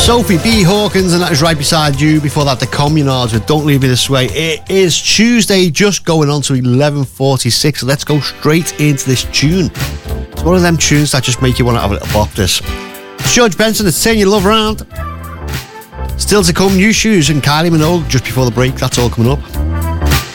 Sophie B. Hawkins, and that is Right Beside You. Before that, the Communards with Don't Leave Me This Way. It is Tuesday, just going on to 11:46. Let's go straight into this tune. It's one of them tunes that just make you want to have a little bop this. It's George Benson, it's Turn Your Love Around. Still to come, New Shoes and Kylie Minogue just before the break. That's all coming up.